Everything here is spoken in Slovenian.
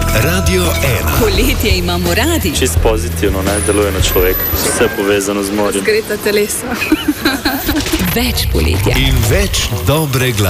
Radio 1. Poletje imamo radi. Čist pozitivno, ne, deluje na človeka. Vse povezano z morjem. Zgreta telesa. Več poletja. In več dobre glave.